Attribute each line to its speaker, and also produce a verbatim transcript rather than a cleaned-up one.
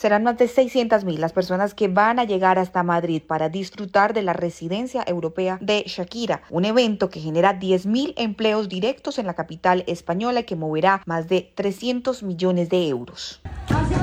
Speaker 1: Serán más de seiscientas mil las personas que van a llegar hasta Madrid para disfrutar de la residencia europea de Shakira, un evento que genera diez mil empleos directos en la capital española y que moverá más de trescientos millones de euros.